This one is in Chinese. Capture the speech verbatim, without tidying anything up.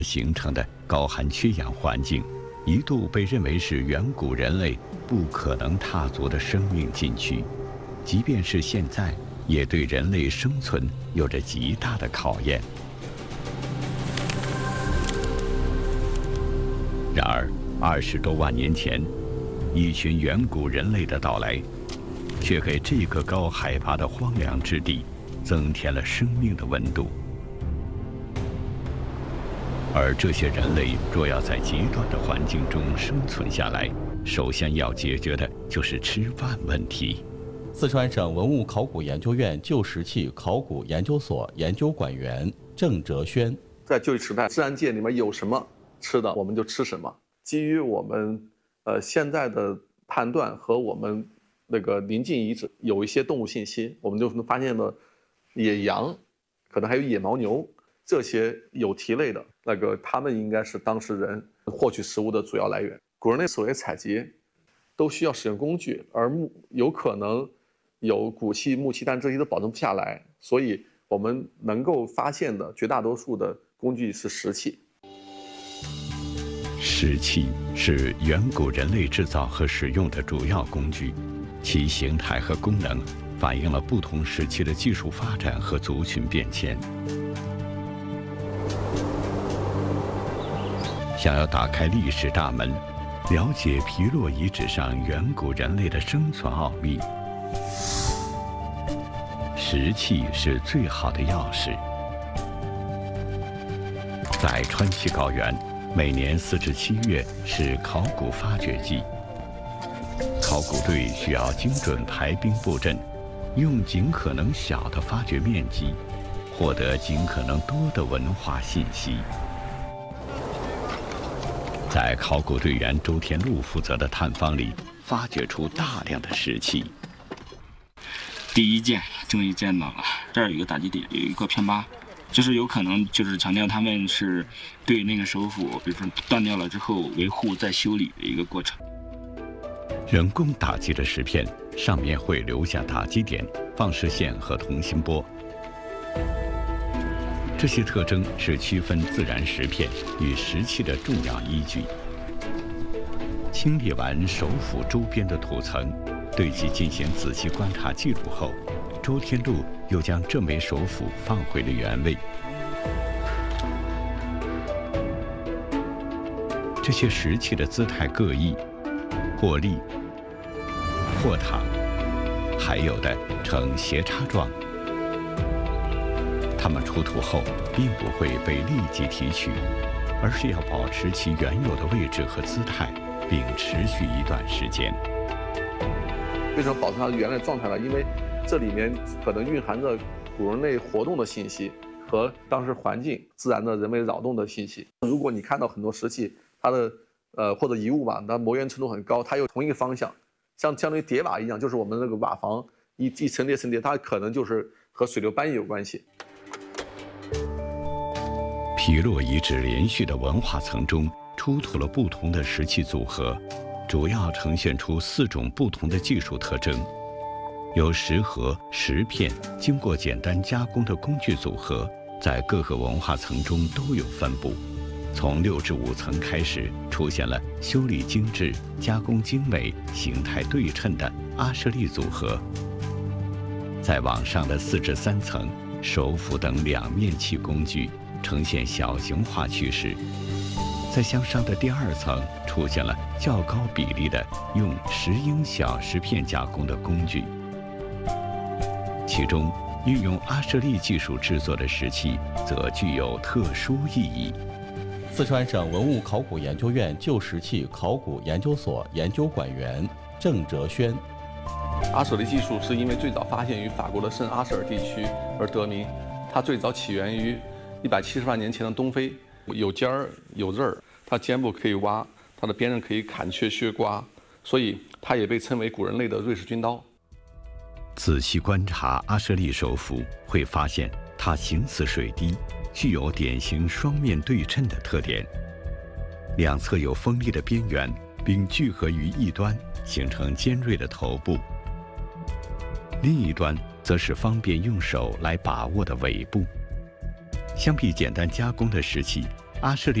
形成的高含缺氧环境，一度被认为是远古人类不可能踏足的生命禁区，即便是现在，也对人类生存有着极大的考验。然而，二十多万年前，一群远古人类的到来，却给这个高海拔的荒凉之地增添了生命的温度。而这些人类若要在极端的环境中生存下来，首先要解决的就是吃饭问题。 四川省文物考古研究院旧石器考古研究所研究馆员郑哲轩： 在旧石器时代，自然界里面有什么吃的，我们就吃什么。基于我们呃现在的判断和我们那个临近遗址有一些动物信息，我们就能发现了野羊，可能还有野牦牛。这些有蹄类的那个，他们应该是当时人获取食物的主要来源。古人类所谓采集，都需要使用工具，而木有可能有骨器、木器，但这些都保存不下来，所以我们能够发现的绝大多数的工具是石器。 石器是远古人类制造和使用的主要工具，其形态和功能反映了不同时期的技术发展和族群变迁。想要打开历史大门，了解皮洛遗址上远古人类的生存奥秘，石器是最好的钥匙。在川西高原，每年四至七月是考古发掘季，考古队需要精准排兵布阵，用尽可能小的发掘面积，获得尽可能多的文化信息。在考古队员周天禄负责的探方里，发掘出大量的石器。 第一件终于见到了，这儿有一个打击点，有一个片疤，就是有可能就是强调他们是对那个首府，比如说断掉了之后维护再修理的一个过程。 人工打击的石片上面会留下打击点、放射线和同心波。这些特征是区分自然石片与石器的重要依据。清理完首府周边的土层，对其进行仔细观察记录后，周天禄又将这枚首府放回了原位。这些石器的姿态各异，或立、或躺，还有的呈斜插状。它们出土后并不会被立即提取，而是要保持其原有的位置和姿态，并持续一段时间。 为什么保存它的原来状态呢？因为这里面可能蕴含着古人类活动的信息和当时环境自然的人为扰动的信息。如果你看到很多石器，它的呃或者遗物吧，它磨圆程度很高，它有同一个方向，像相当于叠瓦一样，就是我们那个瓦房一一层叠层叠，它可能就是和水流搬移有关系。 皮洛遗址连续的文化层中出土了不同的石器组合，主要呈现出四种不同的技术特征。由石盒、石片经过简单加工的工具组合，在各个文化层中都有分布。从六至五层开始，出现了修理精致、加工精美、形态对称的阿舍利组合。再往上的四至三层，手斧等两面器工具呈现小型化趋势。在向上的第二层出现了较高比例的用石英小石片加工的工具，其中运用阿舍利技术制作的石器则具有特殊意义。 四川省文物考古研究院旧石器考古研究所研究馆员郑哲轩： 阿舍利技术是因为最早发现于法国的圣阿舍尔地区而得名，它最早起源于一百七十万年前的东非，有尖儿有刃儿，它尖部可以挖，它的边刃可以砍切削刮，所以它也被称为古人类的瑞士军刀。 仔细观察阿舍利手斧，会发现它形似水滴，具有典型双面对称的特点，两侧有锋利的边缘，并聚合于一端，形成尖锐的头部。另一端则是方便用手来把握的尾部。相比简单加工的石器， 阿什利